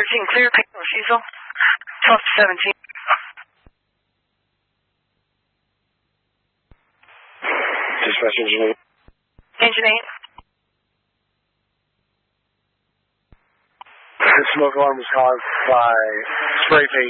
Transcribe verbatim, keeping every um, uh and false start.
seventeen clear, pick refusal. twelve to seventeen. Dispatch engine eight. Engine eight. Smoke alarm was caused by spray paint.